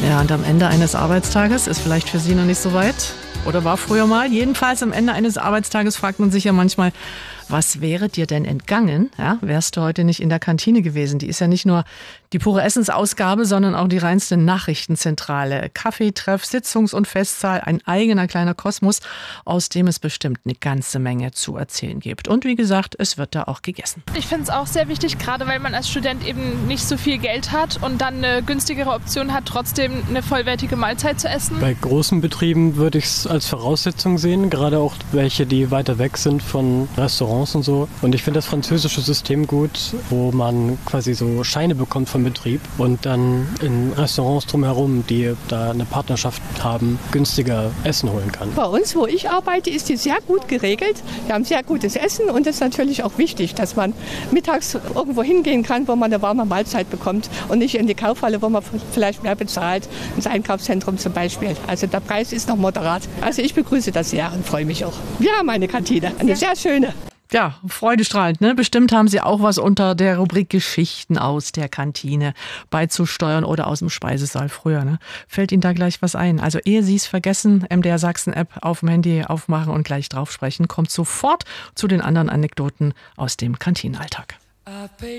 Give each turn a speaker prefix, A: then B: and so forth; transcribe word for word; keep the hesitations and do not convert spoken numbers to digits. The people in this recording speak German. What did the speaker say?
A: Ja, und am Ende eines Arbeitstages ist vielleicht für Sie noch nicht so weit oder war früher mal. Jedenfalls am Ende eines Arbeitstages fragt man sich ja manchmal, was wäre dir denn entgangen? Ja, wärst du heute nicht in der Kantine gewesen? Die ist ja nicht nur die pure Essensausgabe, sondern auch die reinste Nachrichtenzentrale. Kaffeetreff, Sitzungs- und Festsaal, ein eigener kleiner Kosmos, aus dem es bestimmt eine ganze Menge zu erzählen gibt. Und wie gesagt, es wird da auch gegessen.
B: Ich finde es auch sehr wichtig, gerade weil man als Student eben nicht so viel Geld hat und dann eine günstigere Option hat, trotzdem eine vollwertige Mahlzeit zu essen.
C: Bei großen Betrieben würde ich es als Voraussetzung sehen, gerade auch welche, die weiter weg sind von Restaurants und so. Und ich finde das französische System gut, wo man quasi so Scheine bekommt vom Betrieb und dann in Restaurants drumherum, die da eine Partnerschaft haben, günstiger Essen holen kann.
D: Bei uns, wo ich arbeite, ist die sehr gut geregelt. Wir haben sehr gutes Essen und es ist natürlich auch wichtig, dass man mittags irgendwo hingehen kann, wo man eine warme Mahlzeit bekommt und nicht in die Kaufhalle, wo man vielleicht mehr bezahlt, ins Einkaufszentrum zum Beispiel. Also der Preis ist noch moderat. Also ich begrüße das sehr und freue mich auch. Wir haben eine Kantine, eine sehr schöne.
A: Ja, freudestrahlend, ne? Bestimmt haben Sie auch was unter der Rubrik Geschichten aus der Kantine beizusteuern oder aus dem Speisesaal früher, ne? Fällt Ihnen da gleich was ein? Also ehe Sie es vergessen, M D R Sachsen-App auf dem Handy aufmachen und gleich drauf sprechen, kommt sofort zu den anderen Anekdoten aus dem Kantinenalltag.